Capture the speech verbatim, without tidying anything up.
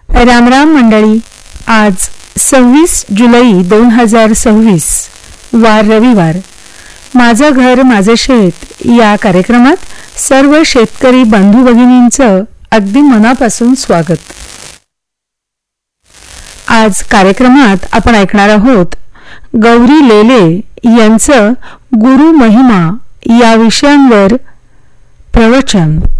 रामराम मंडळी, आज सव्वीस जुलै दोन हजार सव्वीस वार रविवार. माझं घर माझं शेत या कार्यक्रमात सर्व शेतकरी बंधू भगिनींचं अगदी मनापासून स्वागत. आज कार्यक्रमात आपण ऐकणार आहोत गौरी लेले यांचं गुरु महिमा या विषयांवर प्रवचन.